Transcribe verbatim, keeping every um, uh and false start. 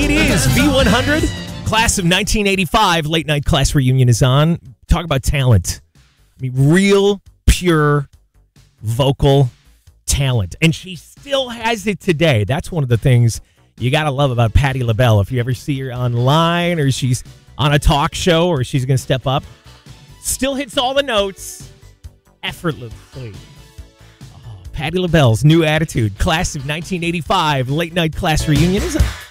It is V one hundred, class of nineteen eighty-five. Late night class reunion is on. Talk about talent. I mean, real, pure, vocal talent. And she still has it today. That's one of the things you got to love about Patti LaBelle. If you ever see her online or she's on a talk show or she's going to step up, still hits all the notes effortlessly. Oh, Patti LaBelle's new attitude. Class of nineteen eighty-five. Late night class reunion is on.